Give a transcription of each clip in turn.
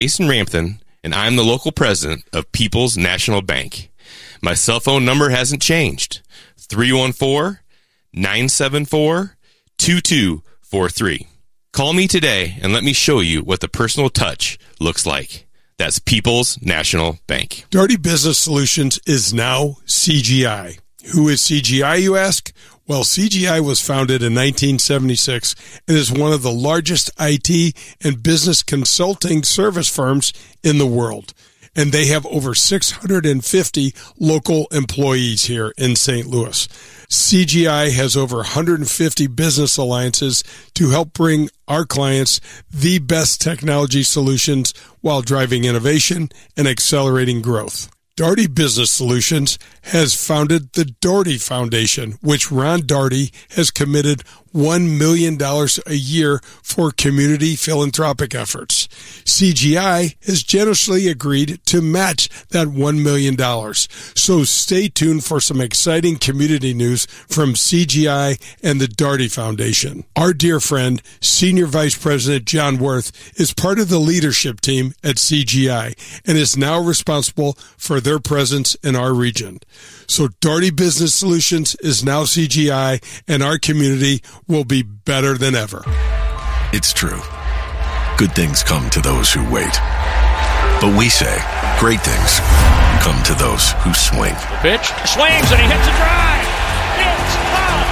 Jason Rampton, and I'm the local president of People's National Bank. My cell phone number hasn't changed. 314-974-2243. Call me today and let me show you what the personal touch looks like. That's People's National Bank. Daugherty Business Solutions is now CGI. Who is CGI, you ask? Well, CGI was founded in 1976 and is one of the largest IT and business consulting service firms in the world. And they have over 650 local employees here in St. Louis. CGI has over 150 business alliances to help bring our clients the best technology solutions while driving innovation and accelerating growth. Daugherty Business Solutions has founded the Daugherty Foundation, which Ron Daugherty has committed $1 million a year for community philanthropic efforts. CGI has generously agreed to match that $1 million. So stay tuned for some exciting community news from CGI and the Daugherty Foundation. Our dear friend, Senior Vice President John Worth, is part of the leadership team at CGI and is now responsible for their presence in our region. So Daugherty Business Solutions is now CGI, and our community will be better than ever. It's true. Good things come to those who wait. But we say great things come to those who swing. The pitch swings and he hits a drive. It's a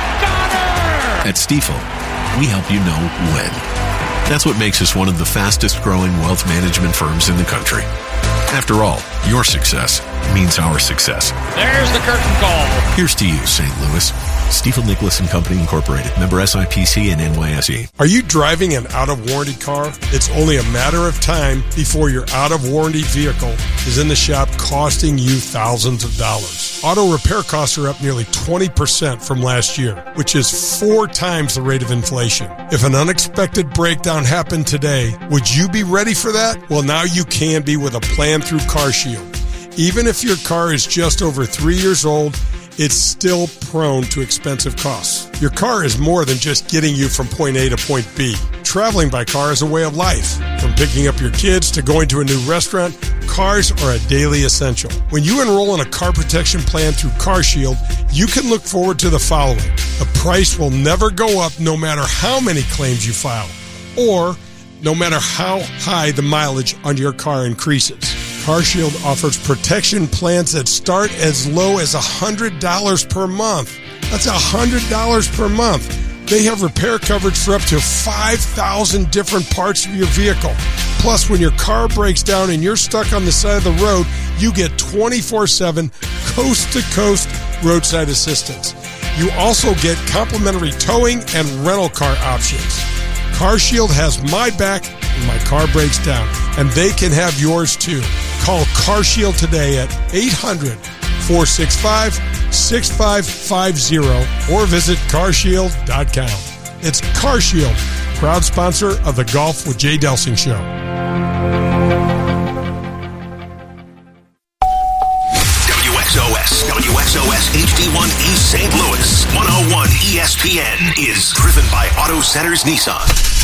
goner! At Stifel, we help you know when. That's what makes us one of the fastest growing wealth management firms in the country. After all, your success means our success. There's the curtain call. Here's to you, St. Louis. Stifel Nicholas and Company Incorporated. Member SIPC and NYSE. Are you driving an out-of-warranty car? It's only a matter of time before your out-of-warranty vehicle is in the shop costing you thousands of dollars. Auto repair costs are up nearly 20% from last year, which is 4 times the rate of inflation. If an unexpected breakdown happened today, would you be ready for that? Well, now you can be with a plan through CarShield. Even if your car is just over 3 years old, it's still prone to expensive costs. Your car is more than just getting you from point A to point B. Traveling by car is a way of life. From picking up your kids to going to a new restaurant, cars are a daily essential. When you enroll in a car protection plan through CarShield, you can look forward to the following. The price will never go up no matter how many claims you file, or no matter how high the mileage on your car increases. CarShield offers protection plans that start as low as $100 per month. That's $100 per month. They have repair coverage for up to 5,000 different parts of your vehicle. Plus, when your car breaks down and you're stuck on the side of the road, you get 24/7 coast-to-coast roadside assistance. You also get complimentary towing and rental car options. CarShield has my back when my car breaks down, and they can have yours too. Call CarShield today at 800-465-6550 or visit carshield.com. It's CarShield, proud sponsor of the Golf with Jay Delsing Show. WXOS HD1 East St. Louis 101 ESPN is driven by Auto Centers Nissan.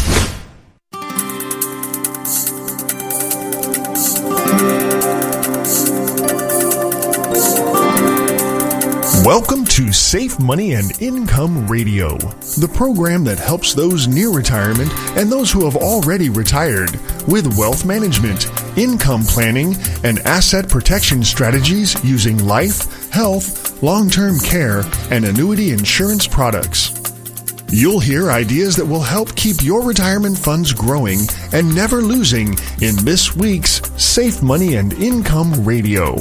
Welcome to Safe Money and Income Radio, the program that helps those near retirement and those who have already retired with wealth management, income planning, and asset protection strategies using life, health, long-term care, and annuity insurance products. You'll hear ideas that will help keep your retirement funds growing and never losing in this week's Safe Money and Income Radio.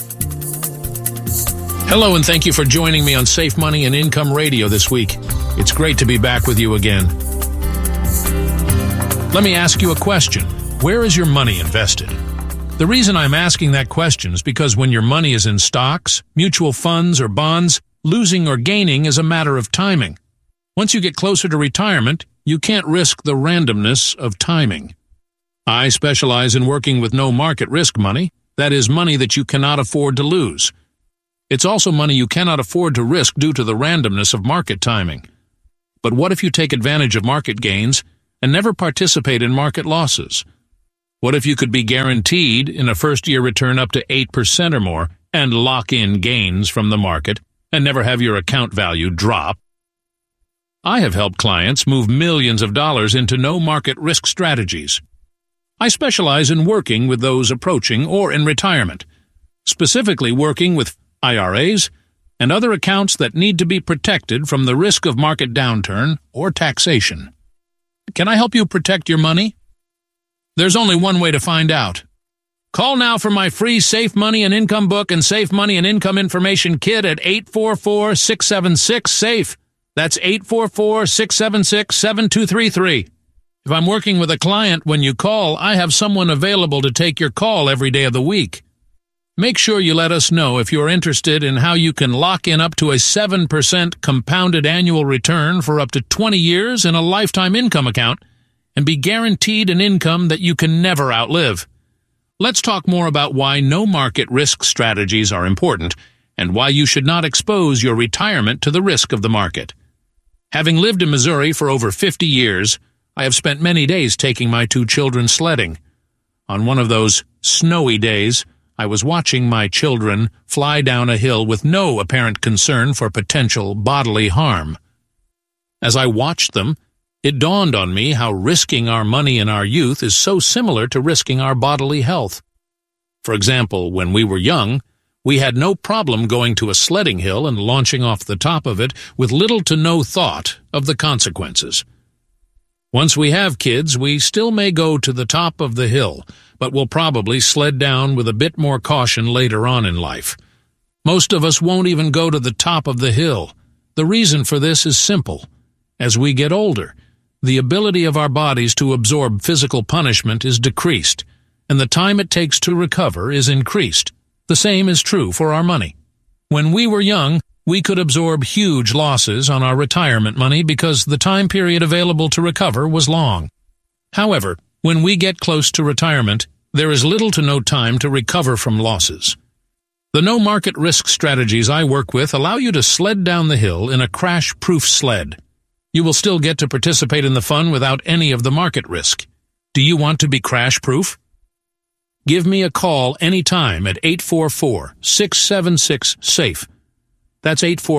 Hello, and thank you for joining me on Safe Money and Income Radio this week. It's great to be back with you again. Let me ask you a question. Where is your money invested? The reason I'm asking that question is because when your money is in stocks, mutual funds, or bonds, losing or gaining is a matter of timing. Once you get closer to retirement, you can't risk the randomness of timing. I specialize in working with no market risk money, that is, money that you cannot afford to lose. It's also money you cannot afford to risk due to the randomness of market timing. But what if you take advantage of market gains and never participate in market losses? What if you could be guaranteed in a first-year return up to 8% or more and lock in gains from the market and never have your account value drop? I have helped clients move millions of dollars into no-market risk strategies. I specialize in working with those approaching or in retirement, specifically working with IRAs and other accounts that need to be protected from the risk of market downturn or taxation. Can I help you protect your money? There's only one way to find out. Call now for my free Safe Money and Income book and Safe Money and Income Information Kit at 844-676-SAFE. That's 844-676-7233. If I'm working with a client when you call, I have someone available to take your call every day of the week. Make sure you let us know if you're interested in how you can lock in up to a 7% compounded annual return for up to 20 years in a lifetime income account and be guaranteed an income that you can never outlive. Let's talk more about why no market risk strategies are important and why you should not expose your retirement to the risk of the market. Having lived in Missouri for over 50 years, I have spent many days taking my 2 children sledding. On one of those snowy days, I was watching my children fly down a hill with no apparent concern for potential bodily harm. As I watched them, it dawned on me how risking our money in our youth is so similar to risking our bodily health. For example, when we were young, we had no problem going to a sledding hill and launching off the top of it with little to no thought of the consequences. Once we have kids, we still may go to the top of the hill, but will probably sled down with a bit more caution later on in life. Most of us won't even go to the top of the hill. The reason for this is simple. As we get older, the ability of our bodies to absorb physical punishment is decreased, and the time it takes to recover is increased. The same is true for our money. When we were young, we could absorb huge losses on our retirement money because the time period available to recover was long. However, when we get close to retirement, there is little to no time to recover from losses. The no-market risk strategies I work with allow you to sled down the hill in a crash-proof sled. You will still get to participate in the fun without any of the market risk. Do you want to be crash-proof? Give me a call anytime at 844-676-SAFE. That's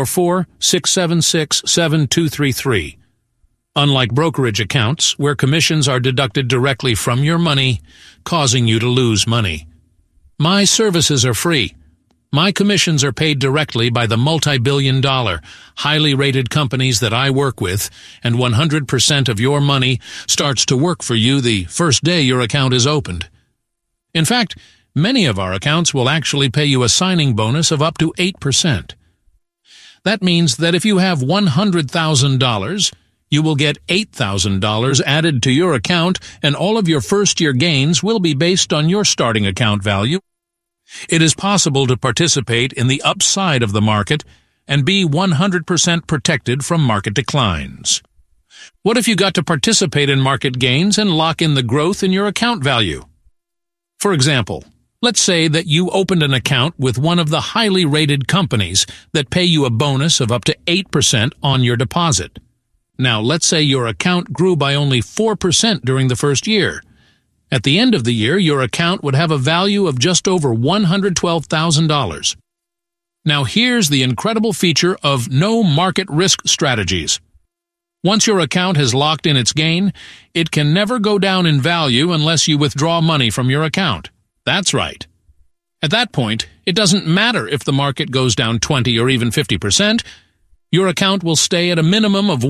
844-676-7233. Unlike brokerage accounts, where commissions are deducted directly from your money, causing you to lose money. My services are free. My commissions are paid directly by the multi-billion-dollar, highly rated companies that I work with, and 100% of your money starts to work for you the first day your account is opened. In fact, many of our accounts will actually pay you a signing bonus of up to 8%. That means that if you have $100,000, you will get $8,000 added to your account, and all of your first-year gains will be based on your starting account value. It is possible to participate in the upside of the market and be 100% protected from market declines. What if you got to participate in market gains and lock in the growth in your account value? For example, let's say that you opened an account with one of the highly rated companies that pay you a bonus of up to 8% on your deposit. Now, let's say your account grew by only 4% during the first year. At the end of the year, your account would have a value of just over $112,000. Now, here's the incredible feature of no market risk strategies. Once your account has locked in its gain, it can never go down in value unless you withdraw money from your account. That's right. At that point, it doesn't matter if the market goes down 20 or even 50%. Your account will stay at a minimum of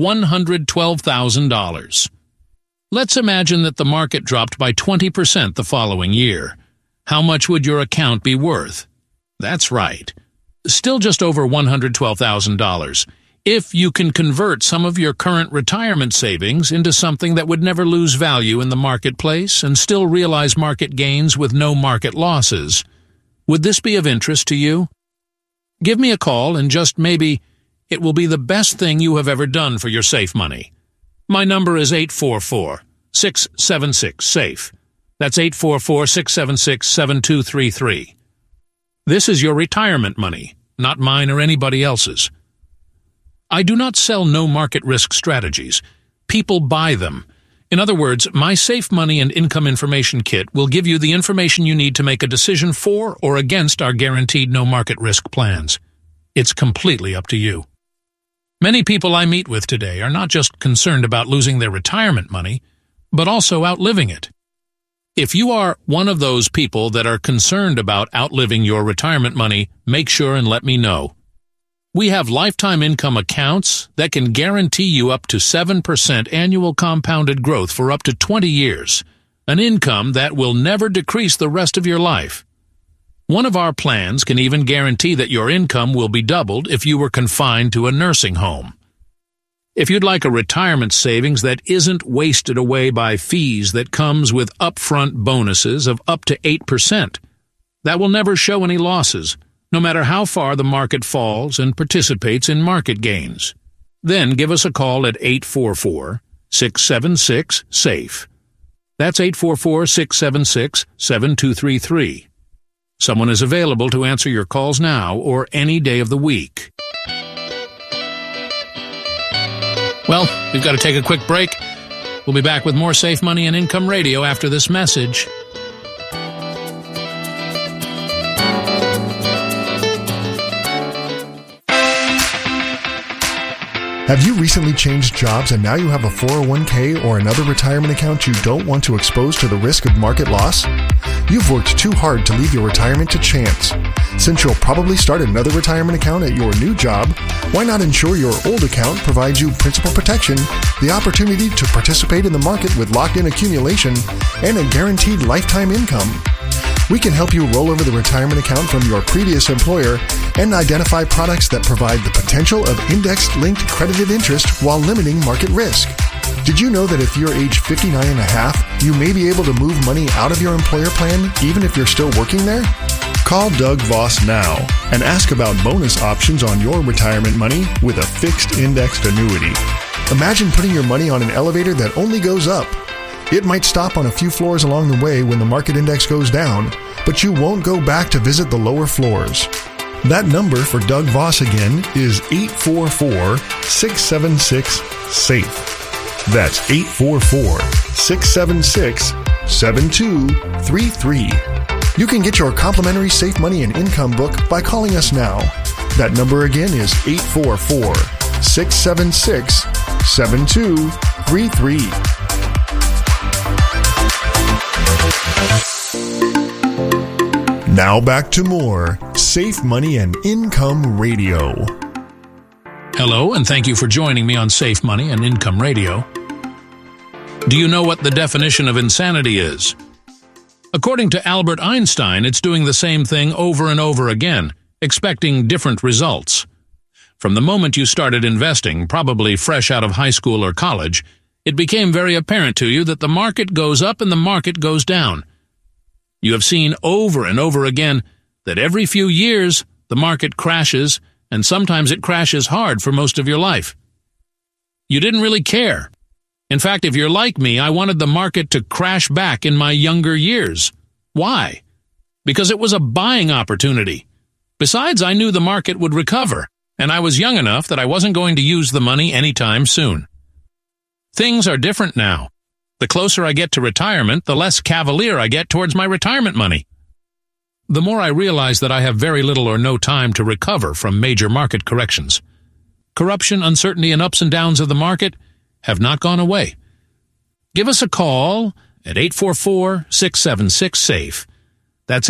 $112,000. Let's imagine that the market dropped by 20% the following year. How much would your account be worth? That's right. Still just over $112,000. If you can convert some of your current retirement savings into something that would never lose value in the marketplace and still realize market gains with no market losses, would this be of interest to you? Give me a call and just maybe it will be the best thing you have ever done for your safe money. My number is 844-676-SAFE. That's 844-676-7233. This is your retirement money, not mine or anybody else's. I do not sell no market risk strategies. People buy them, In other words, my Safe Money and Income Information Kit will give you the information you need to make a decision for or against our guaranteed no market risk plans. It's completely up to you. Many people I meet with today are not just concerned about losing their retirement money, but also outliving it. If you are one of those people that are concerned about outliving your retirement money, make sure and let me know. We have lifetime income accounts that can guarantee you up to 7% annual compounded growth for up to 20 years, an income that will never decrease the rest of your life. One of our plans can even guarantee that your income will be doubled if you were confined to a nursing home. If you'd like a retirement savings that isn't wasted away by fees that comes with upfront bonuses of up to 8%, that will never show any losses, no matter how far the market falls and participates in market gains, then give us a call at 844-676-SAFE. That's 844-676-7233. Someone is available to answer your calls now or any day of the week. Well, we've got to take a quick break. We'll be back with more Safe Money and Income Radio after this message. Have you recently changed jobs and now you have a 401k or another retirement account you don't want to expose to the risk of market loss? You've worked too hard to leave your retirement to chance. Since you'll probably start another retirement account at your new job, why not ensure your old account provides you principal protection, the opportunity to participate in the market with locked-in accumulation, and a guaranteed lifetime income? We can help you roll over the retirement account from your previous employer and identify products that provide the potential of index-linked credited interest while limiting market risk. Did you know that if you're age 59 and a half, you may be able to move money out of your employer plan even if you're still working there? Call Doug Voss now and ask about bonus options on your retirement money with a fixed indexed annuity. Imagine putting your money on an elevator that only goes up. It might stop on a few floors along the way when the market index goes down, but you won't go back to visit the lower floors. That number for Doug Voss again is 844-676-SAFE. That's 844-676-7233. You can get your complimentary Safe Money and Income book by calling us now. That number again is 844-676-7233. Now back to more Safe Money and Income Radio. Hello, and thank you for joining me on Safe Money and Income Radio. Do you know what the definition of insanity is? According to Albert Einstein, it's doing the same thing over and over again, expecting different results. From the moment you started investing, probably fresh out of high school or college, it became very apparent to you that the market goes up and the market goes down. You have seen over and over again that every few years the market crashes, and sometimes it crashes hard for most of your life. You didn't really care. In fact, if you're like me, I wanted the market to crash back in my younger years. Why? Because it was a buying opportunity. Besides, I knew the market would recover, and I was young enough that I wasn't going to use the money anytime soon. Things are different now. The closer I get to retirement, the less cavalier I get towards my retirement money. The more I realize that I have very little or no time to recover from major market corrections. Corruption, uncertainty, and ups and downs of the market have not gone away. Give us a call at 844-676-SAFE. That's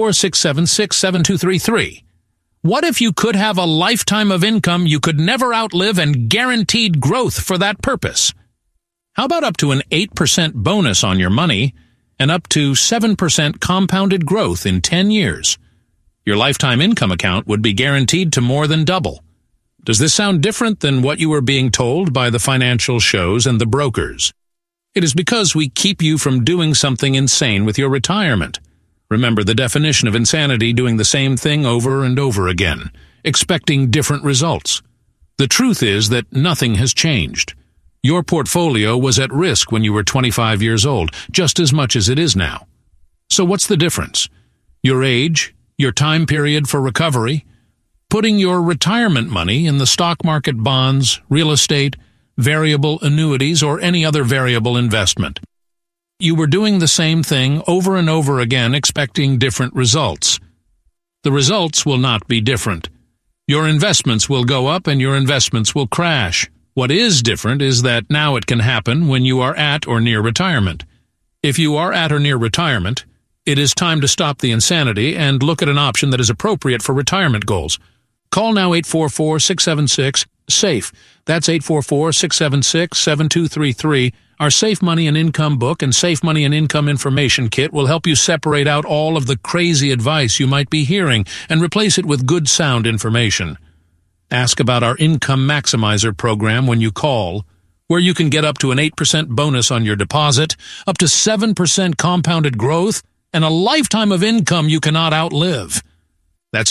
844-676-7233. What if you could have a lifetime of income you could never outlive and guaranteed growth for that purpose? How about up to an 8% bonus on your money and up to 7% compounded growth in 10 years? Your lifetime income account would be guaranteed to more than double. Does this sound different than what you were being told by the financial shows and the brokers? It is because we keep you from doing something insane with your retirement. Remember the definition of insanity: doing the same thing over and over again, expecting different results. The truth is that nothing has changed. Your portfolio was at risk when you were 25 years old, just as much as it is now. So what's the difference? Your age, your time period for recovery, putting your retirement money in the stock market, bonds, real estate, variable annuities, or any other variable investment. You were doing the same thing over and over again, expecting different results. The results will not be different. Your investments will go up and your investments will crash. What is different is that now it can happen when you are at or near retirement. If you are at or near retirement, it is time to stop the insanity and look at an option that is appropriate for retirement goals. Call now 844-676-SAFE. That's 844-676-7233. Our Safe Money and Income book and Safe Money and Income information kit will help you separate out all of the crazy advice you might be hearing and replace it with good sound information. Ask about our Income Maximizer program when you call, where you can get up to an 8% bonus on your deposit, up to 7% compounded growth, and a lifetime of income you cannot outlive. That's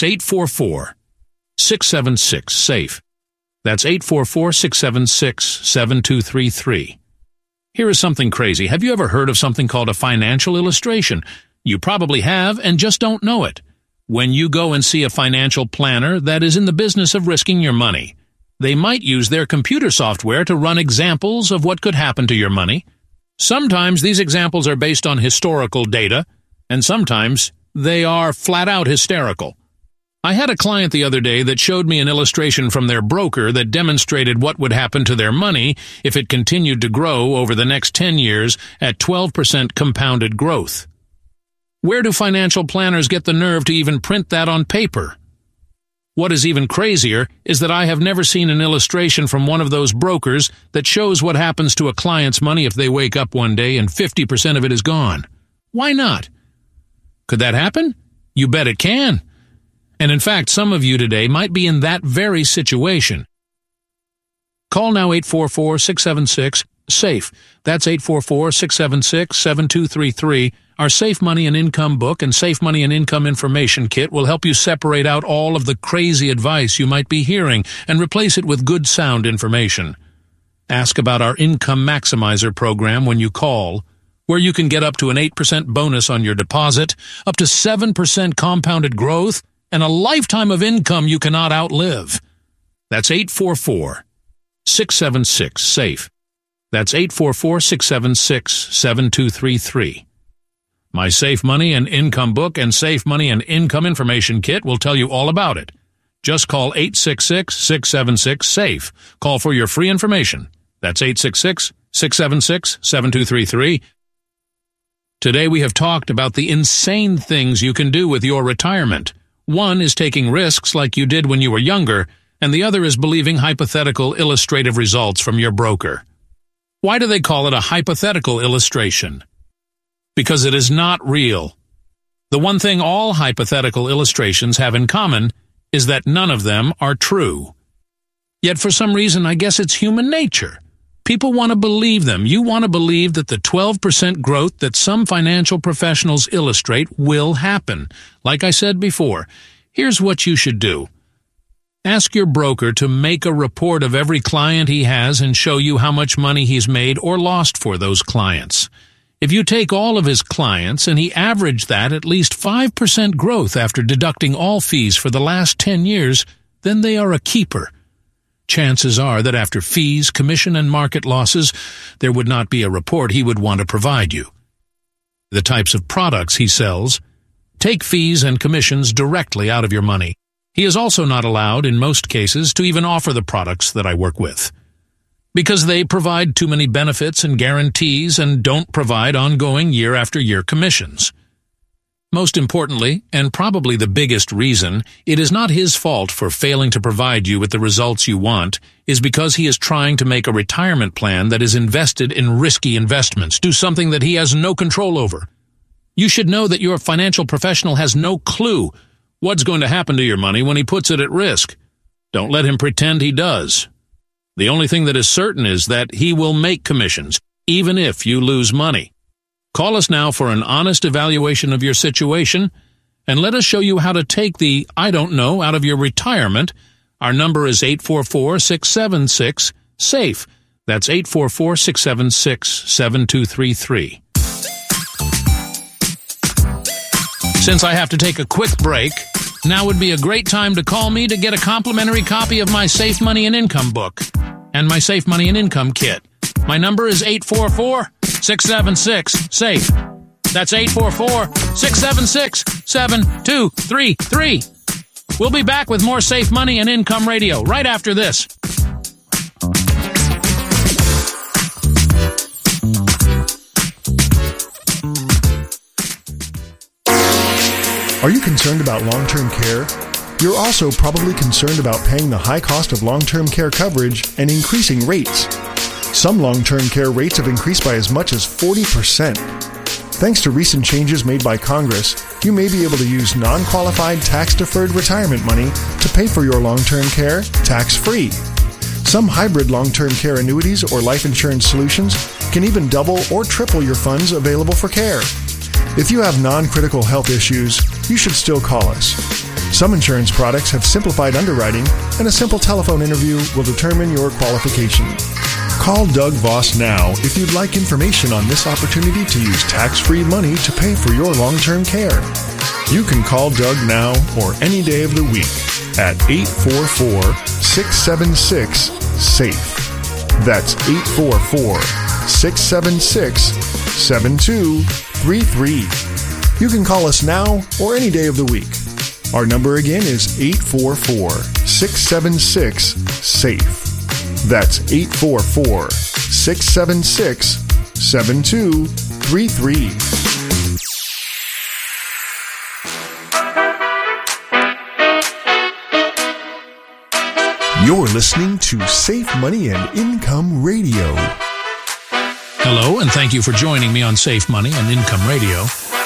844-676-SAFE. That's 844-676-7233. Here is something crazy. Have you ever heard of something called a financial illustration? You probably have and just don't know it. When you go and see a financial planner that is in the business of risking your money, they might use their computer software to run examples of what could happen to your money. Sometimes these examples are based on historical data, and sometimes they are flat-out hysterical. I had a client the other day that showed me an illustration from their broker that demonstrated what would happen to their money if it continued to grow over the next 10 years at 12% compounded growth. Where do financial planners get the nerve to even print that on paper? What is even crazier is that I have never seen an illustration from one of those brokers that shows what happens to a client's money if they wake up one day and 50% of it is gone. Why not? Could that happen? You bet it can. And in fact, some of you today might be in that very situation. Call now 844-676-SAFE. That's 844-676-7233. Our Safe Money and Income book and Safe Money and Income information kit will help you separate out all of the crazy advice you might be hearing and replace it with good sound information. Ask about our Income Maximizer program when you call, where you can get up to an 8% bonus on your deposit, up to 7% compounded growth, and a lifetime of income you cannot outlive. That's 844-676-SAFE. That's 844-676-7233. My Safe Money and Income book and Safe Money and Income information kit will tell you all about it. Just call 866-676-SAFE. Call for your free information. That's 866-676-7233. Today we have talked about the insane things you can do with your retirement. One is taking risks like you did when you were younger, and the other is believing hypothetical illustrative results from your broker. Why do they call it a hypothetical illustration? Because it is not real. The one thing all hypothetical illustrations have in common is that none of them are true. Yet for some reason, I guess it's human nature. People want to believe them. You want to believe that the 12% growth that some financial professionals illustrate will happen. Like I said before, here's what you should do. Ask your broker to make a report of every client he has and show you how much money he's made or lost for those clients. If you take all of his clients and he averaged that at least 5% growth after deducting all fees for the last 10 years, then they are a keeper. Chances are that after fees, commission, and market losses, there would not be a report he would want to provide you. The types of products he sells take fees and commissions directly out of your money. He is also not allowed, in most cases, to even offer the products that I work with, because they provide too many benefits and guarantees and don't provide ongoing year-after-year commissions. Most importantly, and probably the biggest reason, it is not his fault for failing to provide you with the results you want, is because he is trying to make a retirement plan that is invested in risky investments, do something that he has no control over. You should know that your financial professional has no clue what's going to happen to your money when he puts it at risk. Don't let him pretend he does. The only thing that is certain is that he will make commissions, even if you lose money. Call us now for an honest evaluation of your situation, and let us show you how to take the I don't know out of your retirement. Our number is 844-676-SAFE. That's 844-676-7233. Since I have to take a quick break, now would be a great time to call me to get a complimentary copy of my Safe Money and Income book and my Safe Money and Income Kit. My number is 844-676-SAFE. That's 844-676-7233. We'll be back with more Safe Money and Income Radio right after this. Are you concerned about long-term care? You're also probably concerned about paying the high cost of long-term care coverage and increasing rates. Some long-term care rates have increased by as much as 40%. Thanks to recent changes made by Congress, you may be able to use non-qualified tax-deferred retirement money to pay for your long-term care tax-free. Some hybrid long-term care annuities or life insurance solutions can even double or triple your funds available for care. If you have non-critical health issues, you should still call us. Some insurance products have simplified underwriting, and a simple telephone interview will determine your qualification. Call Doug Voss now if you'd like information on this opportunity to use tax-free money to pay for your long-term care. You can call Doug now or any day of the week at 844-676-SAFE. That's 844-676-7233. You can call us now or any day of the week. Our number again is 844-676-SAFE. That's 844-676-7233. You're listening to Safe Money and Income Radio. Hello, and thank you for joining me on Safe Money and Income Radio.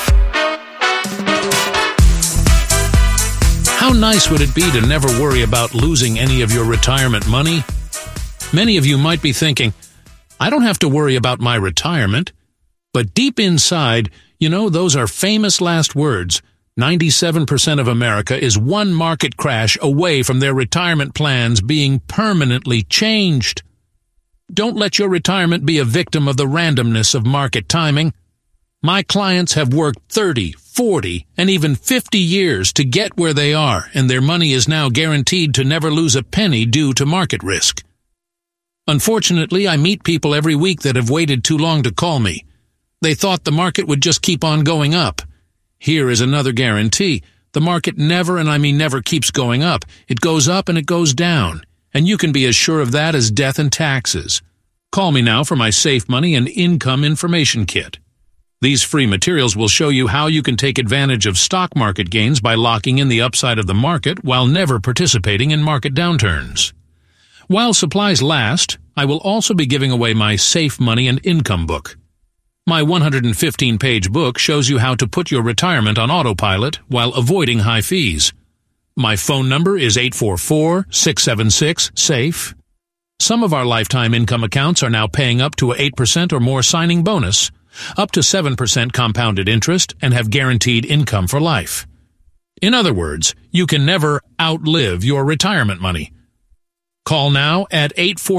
How nice would it be to never worry about losing any of your retirement money? Many of you might be thinking, I don't have to worry about my retirement. But deep inside, you know, those are famous last words. 97% of America is one market crash away from their retirement plans being permanently changed. Don't let your retirement be a victim of the randomness of market timing. My clients have worked 30, 40, and even 50 years to get where they are, and their money is now guaranteed to never lose a penny due to market risk. Unfortunately, I meet people every week that have waited too long to call me. They thought the market would just keep on going up. Here is another guarantee. The market never, and I mean never, keeps going up. It goes up and it goes down, and you can be as sure of that as death and taxes. Call me now for my Safe Money and Income Information Kit. These free materials will show you how you can take advantage of stock market gains by locking in the upside of the market while never participating in market downturns. While supplies last, I will also be giving away my Safe Money and Income book. My 115-page book shows you how to put your retirement on autopilot while avoiding high fees. My phone number is 844-676-SAFE. Some of our lifetime income accounts are now paying up to a 8% or more signing bonus, up to 7% compounded interest, and have guaranteed income for life. In other words, you can never outlive your retirement money. Call now at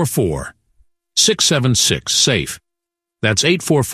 844-676-SAFE. That's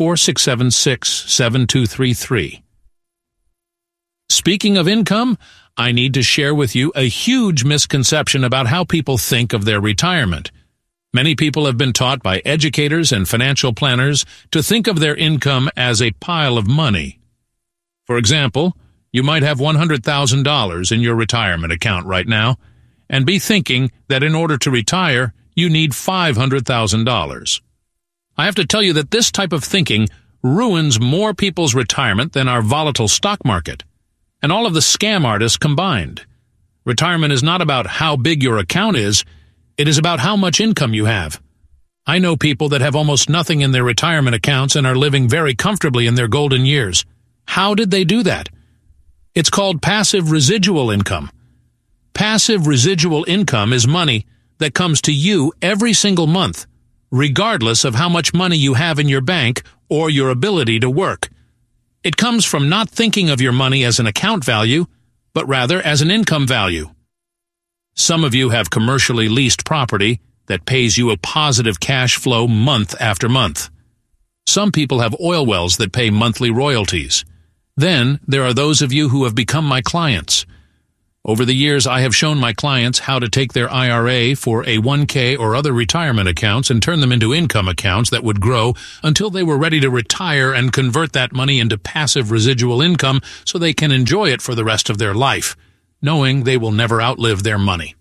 844-676-7233. Speaking of income, I need to share with you a huge misconception about how people think of their retirement. Many people have been taught by educators and financial planners to think of their income as a pile of money. For example, you might have $100,000 in your retirement account right now and be thinking that in order to retire, you need $500,000. I have to tell you that this type of thinking ruins more people's retirement than our volatile stock market, and all of the scam artists combined. Retirement is not about how big your account is, it is about how much income you have. I know people that have almost nothing in their retirement accounts and are living very comfortably in their golden years. How did they do that? It's called passive residual income. Passive residual income is money that comes to you every single month, regardless of how much money you have in your bank or your ability to work. It comes from not thinking of your money as an account value, but rather as an income value. Some of you have commercially leased property that pays you a positive cash flow month after month. Some people have oil wells that pay monthly royalties. Then there are those of you who have become my clients. Over the years, I have shown my clients how to take their IRA, 401k, or other retirement accounts and turn them into income accounts that would grow until they were ready to retire and convert that money into passive residual income so they can enjoy it for the rest of their life, knowing they will never outlive their money.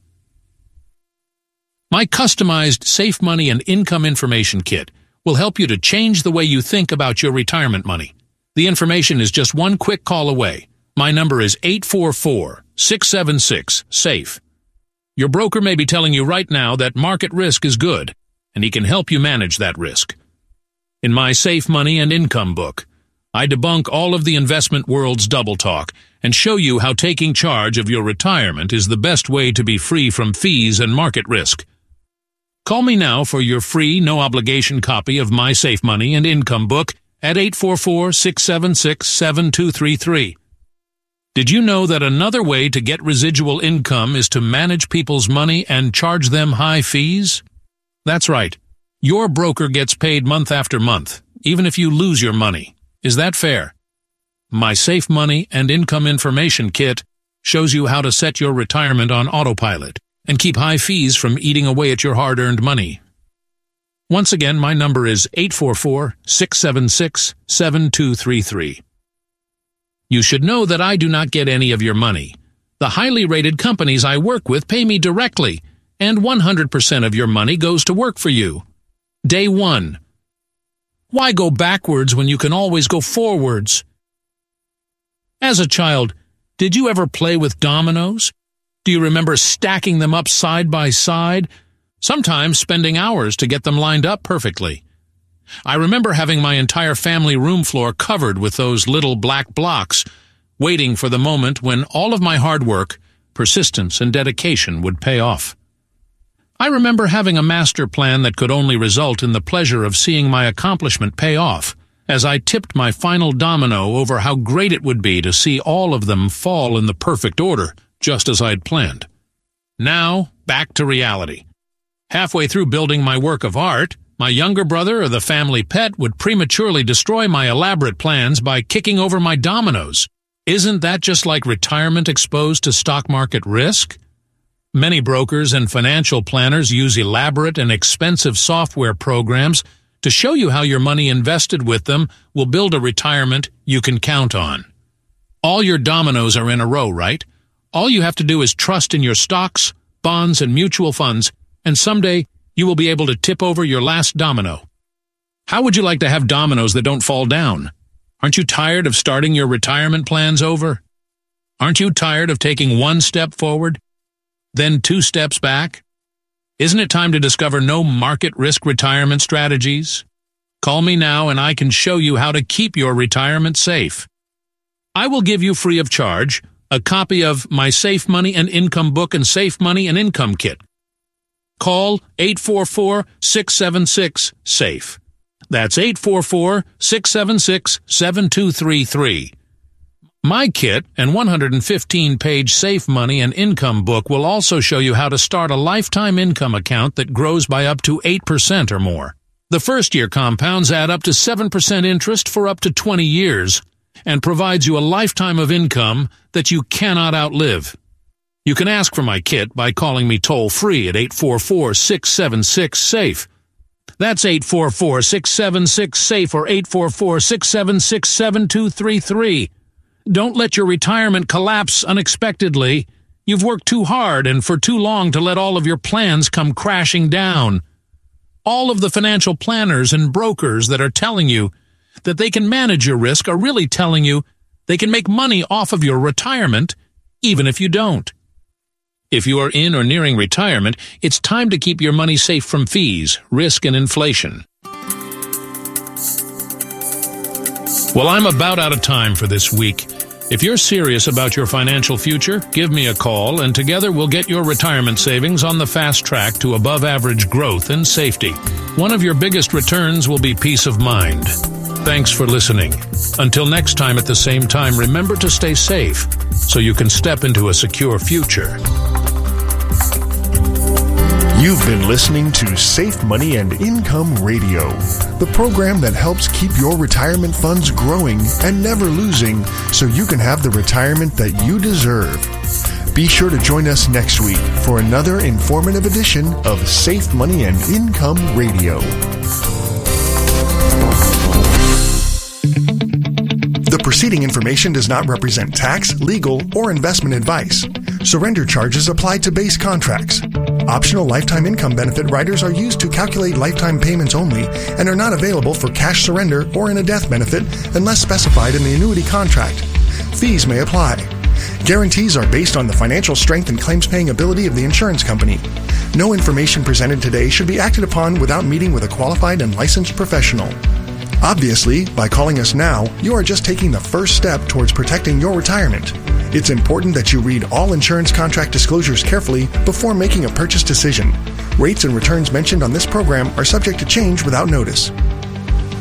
My customized Safe Money and Income Information Kit will help you to change the way you think about your retirement money. The information is just one quick call away. My number is 844-676-SAFE. Your broker may be telling you right now that market risk is good, and he can help you manage that risk. In my Safe Money and Income book, I debunk all of the investment world's double talk and show you how taking charge of your retirement is the best way to be free from fees and market risk. Call me now for your free, no-obligation copy of my Safe Money and Income book at 844-676-7233. Did you know that another way to get residual income is to manage people's money and charge them high fees? That's right. Your broker gets paid month after month, even if you lose your money. Is that fair? My Safe Money and Income Information Kit shows you how to set your retirement on autopilot and keep high fees from eating away at your hard-earned money. Once again, my number is 844-676-7233. You should know that I do not get any of your money. The highly rated companies I work with pay me directly, and 100% of your money goes to work for you. Day 1. Why go backwards when you can always go forwards? As a child, did you ever play with dominoes? Do you remember stacking them up side by side, sometimes spending hours to get them lined up perfectly? I remember having my entire family room floor covered with those little black blocks, waiting for the moment when all of my hard work, persistence, and dedication would pay off. I remember having a master plan that could only result in the pleasure of seeing my accomplishment pay off, as I tipped my final domino over how great it would be to see all of them fall in the perfect order, just as I'd planned. Now, back to reality. Halfway through building my work of art, my younger brother or the family pet would prematurely destroy my elaborate plans by kicking over my dominoes. Isn't that just like retirement exposed to stock market risk? Many brokers and financial planners use elaborate and expensive software programs to show you how your money invested with them will build a retirement you can count on. All your dominoes are in a row, right? All you have to do is trust in your stocks, bonds, and mutual funds, and someday you will be able to tip over your last domino. How would you like to have dominoes that don't fall down? Aren't you tired of starting your retirement plans over? Aren't you tired of taking one step forward, then 2 steps back? Isn't it time to discover no market risk retirement strategies? Call me now and I can show you how to keep your retirement safe. I will give you free of charge a copy of my Safe Money and Income book and Safe Money and Income Kit. Call 844-676-SAFE. That's 844-676-7233. My kit and 115-page Safe Money and Income book will also show you how to start a lifetime income account that grows by up to 8% or more. The first-year compounds add up to 7% interest for up to 20 years and provides you a lifetime of income that you cannot outlive. You can ask for my kit by calling me toll-free at 844-676-SAFE. That's 844-676-SAFE or 844-676-7233. Don't let your retirement collapse unexpectedly. You've worked too hard and for too long to let all of your plans come crashing down. All of the financial planners and brokers that are telling you that they can manage your risk are really telling you they can make money off of your retirement, even if you don't. If you are in or nearing retirement, it's time to keep your money safe from fees, risk, and inflation. Well, I'm about out of time for this week. If you're serious about your financial future, give me a call, and together we'll get your retirement savings on the fast track to above-average growth and safety. One of your biggest returns will be peace of mind. Thanks for listening. Until next time at the same time, remember to stay safe so you can step into a secure future. You've been listening to Safe Money and Income Radio, the program that helps keep your retirement funds growing and never losing so you can have the retirement that you deserve. Be sure to join us next week for another informative edition of Safe Money and Income Radio. The preceding information does not represent tax, legal, or investment advice. Surrender charges apply to base contracts. Optional lifetime income benefit riders are used to calculate lifetime payments only and are not available for cash surrender or in a death benefit unless specified in the annuity contract. Fees may apply. Guarantees are based on the financial strength and claims-paying ability of the insurance company. No information presented today should be acted upon without meeting with a qualified and licensed professional. Obviously, by calling us now, you are just taking the first step towards protecting your retirement. It's important that you read all insurance contract disclosures carefully before making a purchase decision. Rates and returns mentioned on this program are subject to change without notice.